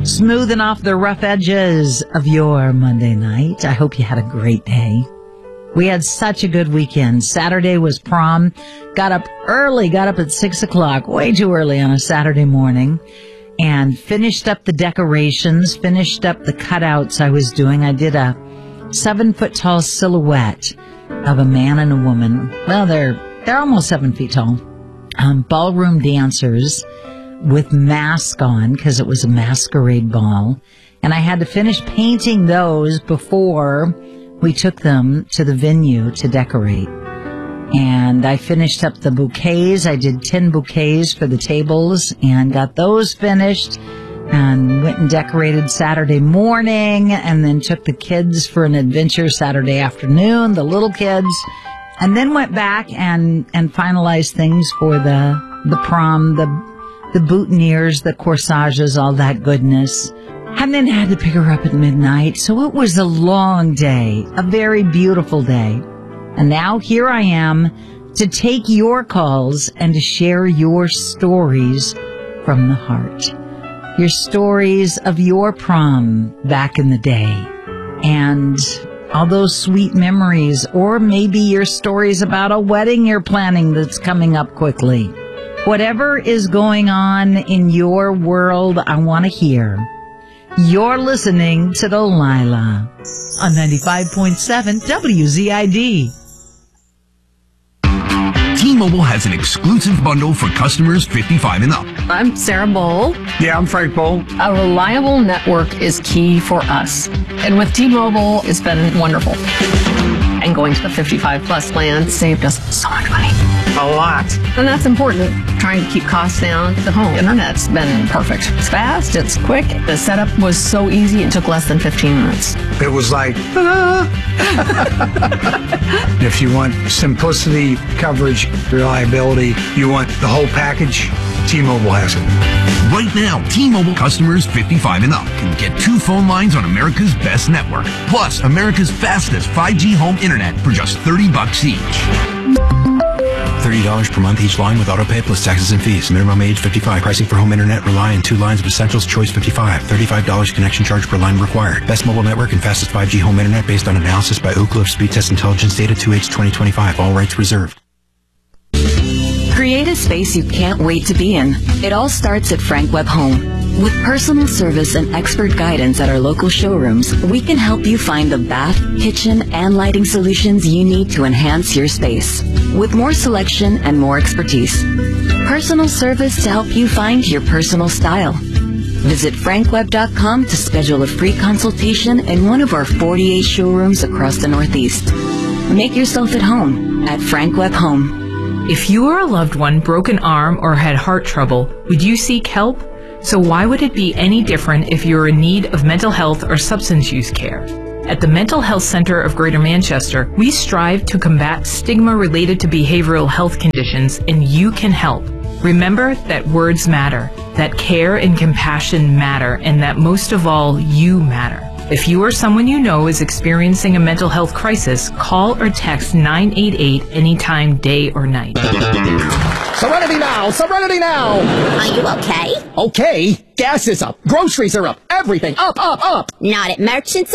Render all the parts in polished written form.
Smoothing off the rough edges of your Monday night. I hope you had a great day. We had such a good weekend. Saturday was prom. Got up early, got up at 6 o'clock, way too early on a Saturday morning, and finished up the decorations, finished up the cutouts I was doing. I did a 7-foot tall silhouette of a man and a woman. Well, they're almost 7 feet tall. Ballroom dancers with masks on because it was a masquerade ball. And I had to finish painting those before we took them to the venue to decorate. And I finished up the bouquets. I did 10 bouquets for the tables and got those finished and went and decorated Saturday morning and then took the kids for an adventure Saturday afternoon, the little kids, and then went back and finalized things for the prom, the boutonnieres, the corsages, all that goodness. And then had to pick her up at midnight. So it was a long day, a very beautiful day. And now here I am to take your calls and to share your stories from the heart. Your stories of your prom back in the day. And all those sweet memories. Or maybe your stories about a wedding you're planning that's coming up quickly. Whatever is going on in your world, I want to hear. You're listening to Delilah on 95.7 WZID. T-Mobile has an exclusive bundle for customers 55 and up. I'm Sarah Bowl. Yeah, I'm Frank Bowl. A reliable network is key for us. And with T-Mobile, it's been wonderful. And going to the 55 plus plan saved us so much money. A lot. And that's important. Trying to keep costs down. The home internet's been perfect. It's fast, it's quick. The setup was so easy, it took less than 15 minutes. It was like, ta-da! If you want simplicity, coverage, reliability, you want the whole package, T-Mobile has it. Right now, T-Mobile customers 55 and up can get 2 phone lines on America's best network, plus America's fastest 5G home internet for just $30 each. $30 per month each line with autopay plus taxes and fees. Minimum age 55. Pricing for home internet rely on 2 lines of Essentials Choice 55. $35 connection charge per line required. Best mobile network and fastest 5G home internet based on analysis by Ookla of Speed Test Intelligence data 2H2025. All rights reserved. Create a space you can't wait to be in. It all starts at Frank Webb Home. With personal service and expert guidance at our local showrooms, we can help you find the bath, kitchen, and lighting solutions you need to enhance your space. With more selection and more expertise. Personal service to help you find your personal style. Visit frankwebb.com to schedule a free consultation in one of our 48 showrooms across the Northeast. Make yourself at home at Frank Webb Home. If you or a loved one broke an arm or had heart trouble, would you seek help? So why would it be any different if you're in need of mental health or substance use care? At the Mental Health Center of Greater Manchester, we strive to combat stigma related to behavioral health conditions, and you can help. Remember that words matter, that care and compassion matter, and that most of all, you matter. If you or someone you know is experiencing a mental health crisis, call or text 988 anytime, day or night. Serenity now! Serenity now! Are you okay? Okay. Gas is up. Groceries are up. Everything up, up, up. Not at Merchants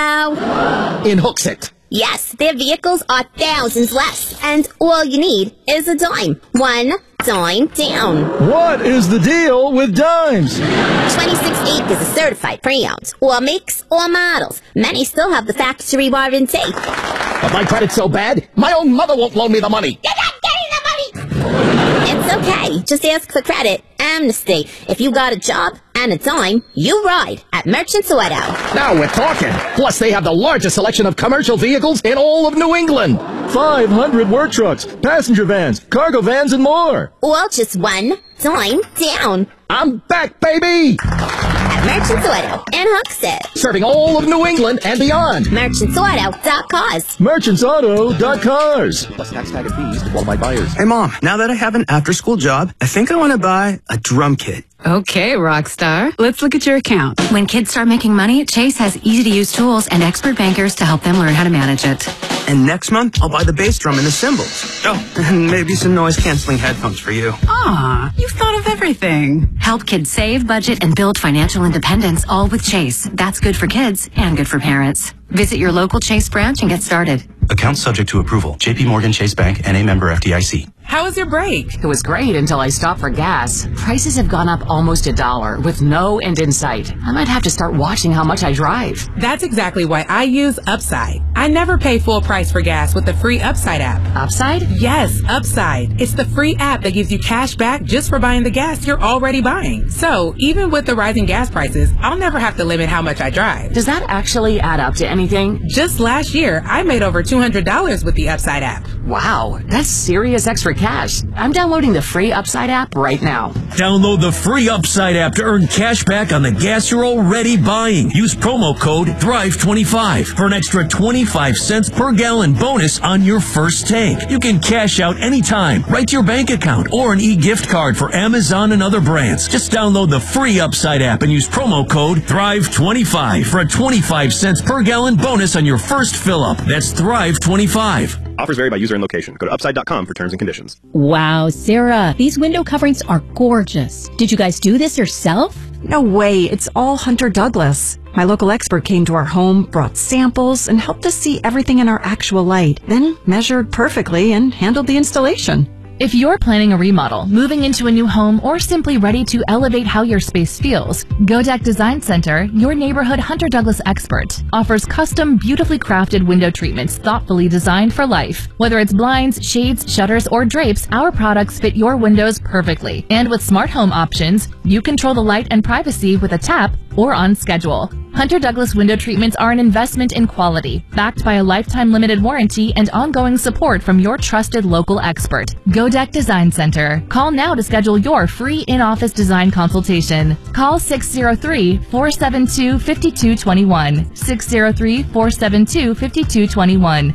Auto. In Hooksett. Yes, their vehicles are thousands less, and all you need is a dime. 1 dime down. What is the deal with dimes? 26 acres of certified pre-owned. All makes, all models. Many still have the factory warranty. But my credit's so bad, my own mother won't loan me the money. You're not getting the money! It's okay. Just ask for credit. Amnesty. If you got a job and a dime, you ride at Merchants Auto. Now we're talking. Plus, they have the largest selection of commercial vehicles in all of New England. 500 work trucks, passenger vans, cargo vans, and more. All just 1 dime down. I'm back, baby! At Merchants Auto in Hooksett. Serving all of New England and beyond. Merchantsauto.cars. Merchantsauto.cars. Plus tax tag and fees to qualified buyers. Hey, Mom, now that I have an after-school job, I think I want to buy a drum kit. Okay, Rockstar. Let's look at your account. When kids start making money, Chase has easy-to-use tools and expert bankers to help them learn how to manage it. And next month, I'll buy the bass drum and the cymbals. Oh, and maybe some noise-canceling headphones for you. Ah, you've thought of everything. Help kids save, budget, and build financial independence, all with Chase. That's good for kids and good for parents. Visit your local Chase branch and get started. Account subject to approval. JP Morgan Chase Bank, N.A. member FDIC. How was your break? It was great until I stopped for gas. Prices have gone up almost $1 with no end in sight. I might have to start watching how much I drive. That's exactly why I use Upside. I never pay full price for gas with the free Upside app. Upside? Yes, Upside. It's the free app that gives you cash back just for buying the gas you're already buying. So, even with the rising gas prices, I'll never have to limit how much I drive. Does that actually add up to anything? Just last year, I made over $200 with the Upside app. Wow, that's serious extra cash. I'm downloading the free Upside app right now. Download the free Upside app to earn cash back on the gas you're already buying. Use promo code THRIVE25 for an extra 25 cents per gallon bonus on your first tank. You can cash out anytime, right to your bank account, or an e-gift card for Amazon and other brands. Just download the free Upside app and use promo code THRIVE25 for a 25 cents per gallon bonus on your first fill-up. That's THRIVE25. Offers vary by user and location. Go to upside.com for terms and conditions. Wow, Sarah, these window coverings are gorgeous. Did you guys do this yourself? No way. It's all Hunter Douglas. My local expert came to our home, brought samples, and helped us see everything in our actual light, then measured perfectly and handled the installation. If you're planning a remodel, moving into a new home, or simply ready to elevate how your space feels, Godek Design Center, your neighborhood Hunter Douglas expert, offers custom, beautifully crafted window treatments thoughtfully designed for life. Whether it's blinds, shades, shutters, or drapes, our products fit your windows perfectly. And with smart home options, you control the light and privacy with a tap or on schedule. Hunter Douglas window treatments are an investment in quality, backed by a lifetime limited warranty and ongoing support from your trusted local expert, Godek Design Center. Call now to schedule your free in-office design consultation. Call 603-472-5221, 603-472-5221,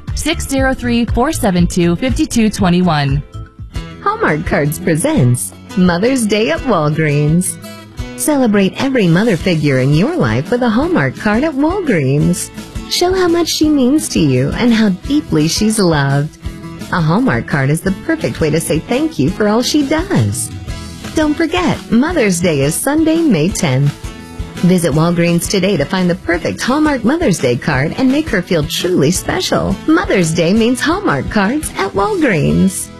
603-472-5221. Hallmark Cards presents Mother's Day at Walgreens. Celebrate every mother figure in your life with a Hallmark card at Walgreens. Show how much she means to you and how deeply she's loved. A Hallmark card is the perfect way to say thank you for all she does. Don't forget, Mother's Day is Sunday, May 10th. Visit Walgreens today to find the perfect Hallmark Mother's Day card and make her feel truly special. Mother's Day means Hallmark cards at Walgreens.